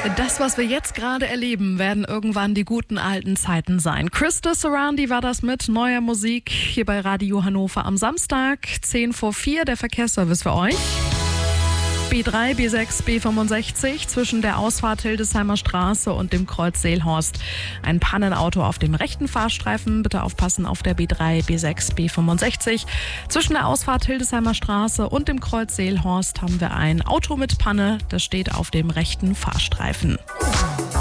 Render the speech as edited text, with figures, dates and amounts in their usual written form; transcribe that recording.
Das, was wir jetzt gerade erleben, werden irgendwann die guten alten Zeiten sein. Krista Surroundy war das mit neuer Musik hier bei Radio Hannover am Samstag, 10:04, der Verkehrsservice für euch. B3, B6, B65 zwischen der Ausfahrt Hildesheimer Straße und dem Kreuz Seelhorst. Ein Pannenauto auf dem rechten Fahrstreifen. Bitte aufpassen auf der B3, B6, B65. Zwischen der Ausfahrt Hildesheimer Straße und dem Kreuz Seelhorst haben wir ein Auto mit Panne. Das steht auf dem rechten Fahrstreifen.